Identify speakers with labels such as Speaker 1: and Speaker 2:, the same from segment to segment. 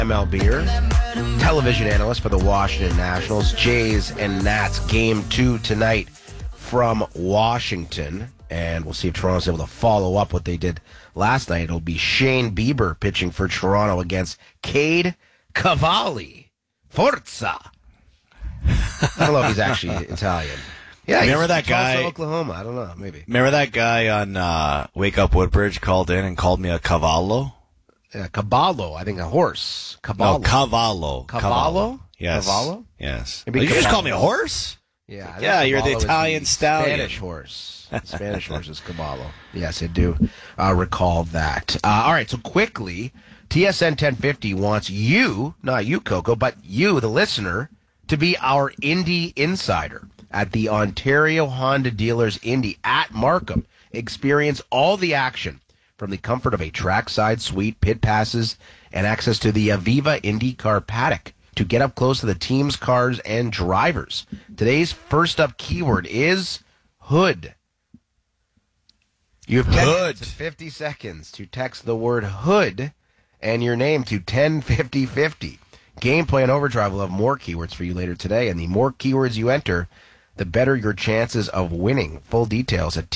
Speaker 1: MLBer, television analyst for the Washington Nationals. Jays and Nats game 2 tonight from Washington. And we'll see if Toronto's able to follow up what they did last night. It'll be Shane Bieber pitching for Toronto against Cade Cavalli. Forza! I don't know if he's actually Italian. Yeah,
Speaker 2: remember that guy?
Speaker 1: Tulsa, Oklahoma. I don't know. Maybe.
Speaker 2: Remember that guy on Wake Up Woodbridge called in and called me a cavallo?
Speaker 1: Caballo, I think a horse. Caballo.
Speaker 2: No, cavallo.
Speaker 1: Cavallo?
Speaker 2: Yes.
Speaker 1: Cavallo?
Speaker 2: Yes.
Speaker 1: Maybe
Speaker 2: You just
Speaker 1: Caballo.
Speaker 2: called me a horse?
Speaker 1: Yeah.
Speaker 2: Yeah, you're the
Speaker 1: Caballo is
Speaker 2: Italian stallion.
Speaker 1: Spanish horse. Spanish horse is Caballo. Yes, I do recall that. All right, so quickly, TSN 1050 wants you, not you, Coco, but you, the listener, to be our Indy insider at the Ontario Honda Dealers Indy at Markham. Experience all the action from the comfort of a trackside suite, pit passes, and access to the Aviva IndyCar paddock to get up close to the team's cars and drivers. Today's first up keyword is hood. You have 10 minutes and 50 seconds to text the word hood and your name to 105050. Gameplay and Overdrive will have more keywords for you later today, and the more keywords you enter, the better your chances of winning. Full details at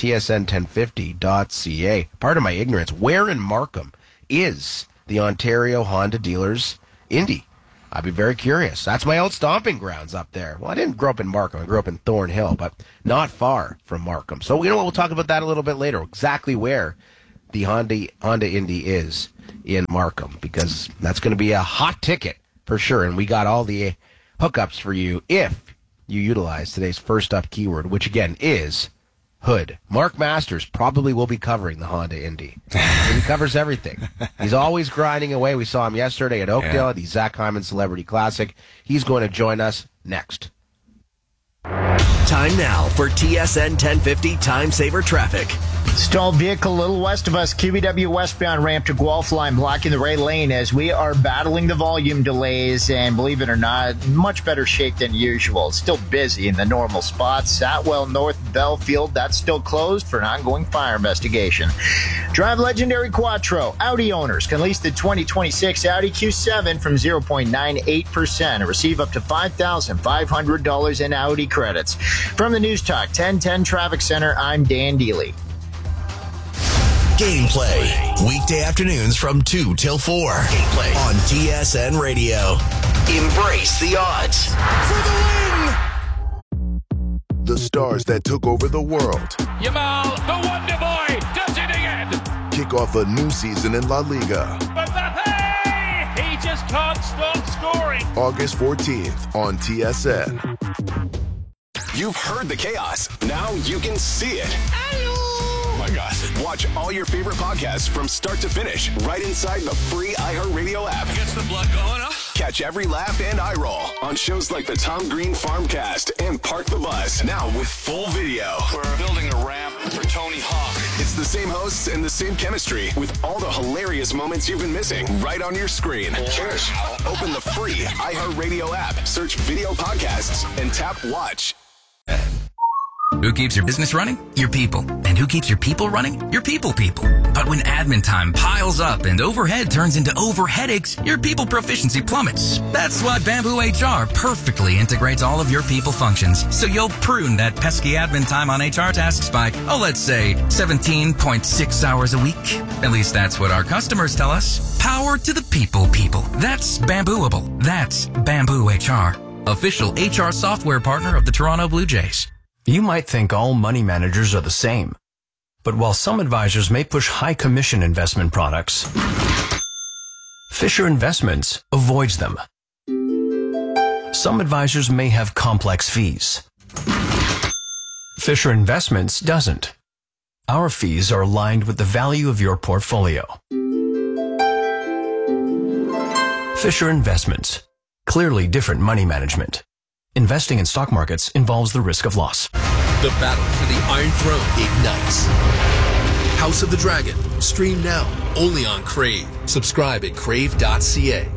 Speaker 1: tsn1050.ca. Pardon my ignorance. Where in Markham is the Ontario Honda Dealers Indy? I'd be very curious. That's my old stomping grounds up there. Well, I didn't grow up in Markham. I grew up in Thornhill, but not far from Markham. So, you know what? We'll talk about that a little bit later, exactly where the Honda Indy is in Markham, because that's going to be a hot ticket for sure. And we got all the hookups for you if you utilize today's first up keyword, which again is hood. Mark Masters probably will be covering the Honda Indy. He covers everything. He's always grinding away. We saw him yesterday at Oakdale, at the Zach Hyman Celebrity Classic. He's going to join us next.
Speaker 3: Time now for TSN 1050 Time Saver Traffic.
Speaker 4: Stalled vehicle a little west of us, QEW westbound ramp to Guelph line blocking the right lane as we are battling the volume delays, and believe it or not, much better shape than usual. It's still busy in the normal spots. Satwell North Belfield, that's still closed for an ongoing fire investigation. Drive legendary Quattro. Audi owners can lease the 2026 Audi Q7 from 0.98% and receive up to $5,500 in Audi credits. From the News Talk 1010 Traffic Center, I'm Dan Deely.
Speaker 3: Gameplay. Weekday afternoons from 2 till 4. Gameplay on TSN Radio. Embrace the odds.
Speaker 5: For the win! The stars that took over the world.
Speaker 6: Yamal, the Wonder Boy, does it again!
Speaker 5: Kick off a new season in La Liga.
Speaker 6: Mbappe! He just can't stop scoring.
Speaker 5: August 14th on TSN.
Speaker 7: You've heard the chaos. Now you can see it. Oh my gosh. Watch all your favorite podcasts from start to finish right inside the free iHeartRadio app.
Speaker 6: Gets the blood going, huh?
Speaker 7: Catch every laugh and eye roll on shows like the Tom Green Farmcast and Park the Bus. Now with full video.
Speaker 6: We're building a ramp for Tony Hawk.
Speaker 7: It's the same hosts and the same chemistry with all the hilarious moments you've been missing right on your screen.
Speaker 6: Cheers.
Speaker 7: Open the free iHeartRadio app, search video podcasts, and tap watch.
Speaker 8: Who keeps your business running? Your people. And who keeps your people running? Your people. But when admin time piles up and overhead turns into overheadaches, your people proficiency plummets. That's why Bamboo HR perfectly integrates all of your people functions, so you'll prune that pesky admin time on HR tasks by, let's say, 17.6 hours a week. At least that's what our customers tell us. Power to the people. That's Bambooable. That's Bamboo HR. Official HR software partner of the Toronto Blue Jays.
Speaker 9: You might think all money managers are the same. But while some advisors may push high commission investment products, Fisher Investments avoids them. Some advisors may have complex fees. Fisher Investments doesn't. Our fees are aligned with the value of your portfolio. Fisher Investments. Clearly different money management. Investing in stock markets involves the risk of loss.
Speaker 10: The battle for the Iron Throne ignites. House of the Dragon. Stream now. Only on Crave. Subscribe at crave.ca.